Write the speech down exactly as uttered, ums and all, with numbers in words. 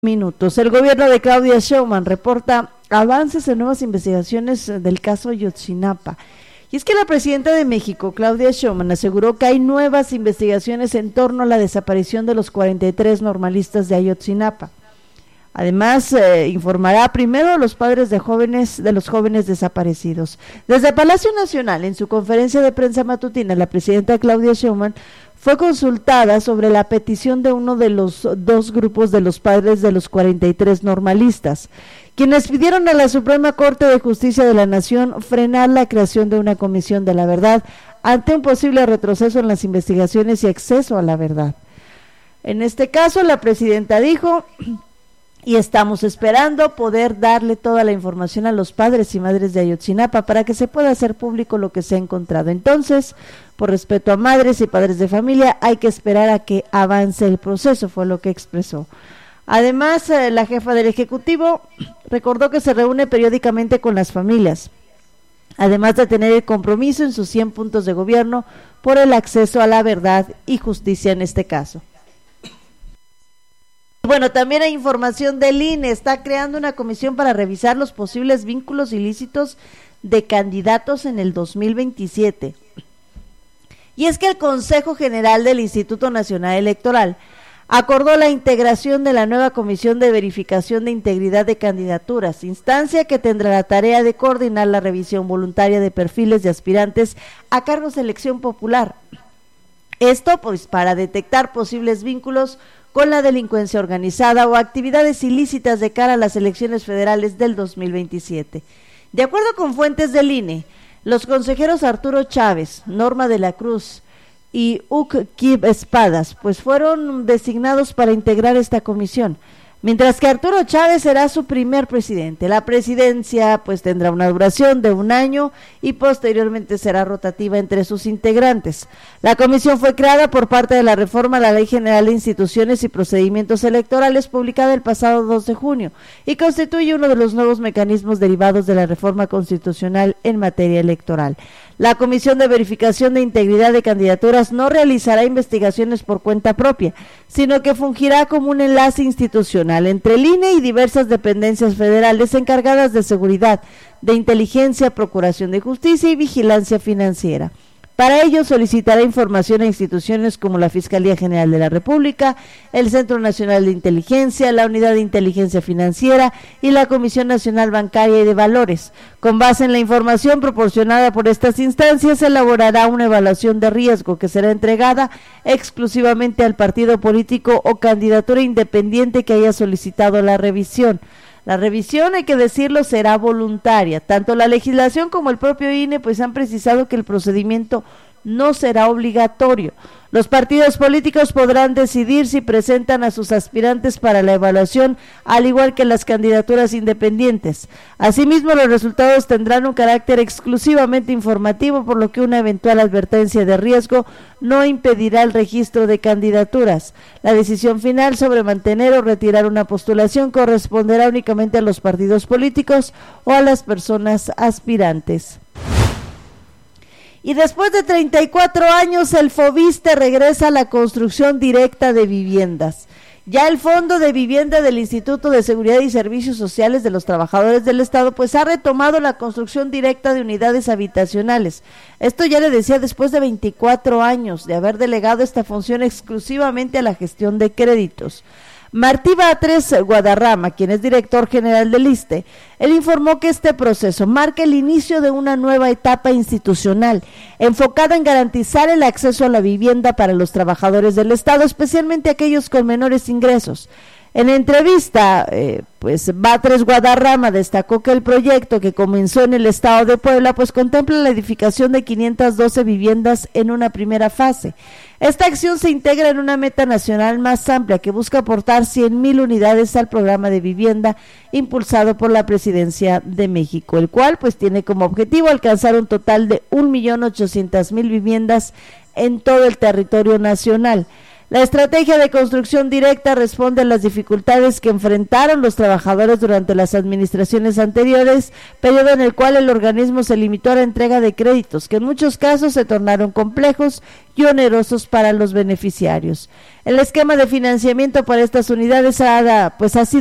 Minutos. El gobierno de Claudia Sheinbaum reporta avances en nuevas investigaciones del caso Ayotzinapa. Y es que la presidenta de México, Claudia Sheinbaum, aseguró que hay nuevas investigaciones en torno a la desaparición de los cuarenta y tres normalistas de Ayotzinapa. Además, eh, informará primero a los padres de jóvenes de los jóvenes desaparecidos. Desde Palacio Nacional, en su conferencia de prensa matutina, la presidenta Claudia Sheinbaum fue consultada sobre la petición de uno de los dos grupos de los padres de los cuarenta y tres normalistas, quienes pidieron a la Suprema Corte de Justicia de la Nación frenar la creación de una comisión de la verdad ante un posible retroceso en las investigaciones y acceso a la verdad. En este caso, la presidenta dijo: y estamos esperando poder darle toda la información a los padres y madres de Ayotzinapa para que se pueda hacer público lo que se ha encontrado. Entonces, por respeto a madres y padres de familia, hay que esperar a que avance el proceso, fue lo que expresó. Además, eh, la jefa del Ejecutivo recordó que se reúne periódicamente con las familias, además de tener el compromiso en sus cien puntos de gobierno por el acceso a la verdad y justicia en este caso. Bueno, también hay información del I N E, está creando una comisión para revisar los posibles vínculos ilícitos de candidatos en el dos mil veintisiete. Y es que el Consejo General del Instituto Nacional Electoral acordó la integración de la nueva Comisión de Verificación de Integridad de Candidaturas, instancia que tendrá la tarea de coordinar la revisión voluntaria de perfiles de aspirantes a cargos de elección popular. Esto pues para detectar posibles vínculos con la delincuencia organizada o actividades ilícitas de cara a las elecciones federales del dos mil veintisiete. De acuerdo con fuentes del I N E, los consejeros Arturo Chávez, Norma de la Cruz y Uc Kib Espadas, pues fueron designados para integrar esta comisión, mientras que Arturo Chávez será su primer presidente. La presidencia pues tendrá una duración de un año y posteriormente será rotativa entre sus integrantes. La comisión fue creada por parte de la reforma a la Ley General de Instituciones y Procedimientos Electorales publicada el pasado dos de junio y constituye uno de los nuevos mecanismos derivados de la reforma constitucional en materia electoral. La Comisión de Verificación de Integridad de Candidaturas no realizará investigaciones por cuenta propia, sino que fungirá como un enlace institucional entre el I N E y diversas dependencias federales encargadas de seguridad, de inteligencia, procuración de justicia y vigilancia financiera. Para ello solicitará información a instituciones como la Fiscalía General de la República, el Centro Nacional de Inteligencia, la Unidad de Inteligencia Financiera y la Comisión Nacional Bancaria y de Valores. Con base en la información proporcionada por estas instancias, se elaborará una evaluación de riesgo que será entregada exclusivamente al partido político o candidatura independiente que haya solicitado la revisión. La revisión, hay que decirlo, será voluntaria. Tanto la legislación como el propio I N E pues han precisado que el procedimiento no será obligatorio. Los partidos políticos podrán decidir si presentan a sus aspirantes para la evaluación, al igual que las candidaturas independientes. Asimismo, los resultados tendrán un carácter exclusivamente informativo, por lo que una eventual advertencia de riesgo no impedirá el registro de candidaturas. La decisión final sobre mantener o retirar una postulación corresponderá únicamente a los partidos políticos o a las personas aspirantes. Y después de treinta y cuatro años, el FOVISSSTE regresa a la construcción directa de viviendas. Ya el Fondo de Vivienda del Instituto de Seguridad y Servicios Sociales de los Trabajadores del Estado pues ha retomado la construcción directa de unidades habitacionales. Esto ya le decía después de veinticuatro años de haber delegado esta función exclusivamente a la gestión de créditos. Martí Batres Guadarrama, quien es director general del ISSSTE, él informó que este proceso marca el inicio de una nueva etapa institucional, enfocada en garantizar el acceso a la vivienda para los trabajadores del Estado, especialmente aquellos con menores ingresos. En entrevista, eh, pues Batres Guadarrama destacó que el proyecto que comenzó en el estado de Puebla, pues contempla la edificación de quinientas doce viviendas en una primera fase. Esta acción se integra en una meta nacional más amplia que busca aportar cien mil unidades al programa de vivienda impulsado por la Presidencia de México, el cual pues tiene como objetivo alcanzar un total de un millón ochocientas mil viviendas en todo el territorio nacional. La estrategia de construcción directa responde a las dificultades que enfrentaron los trabajadores durante las administraciones anteriores, periodo en el cual el organismo se limitó a la entrega de créditos, que en muchos casos se tornaron complejos y onerosos para los beneficiarios. El esquema de financiamiento para estas unidades ha, pues, ha sido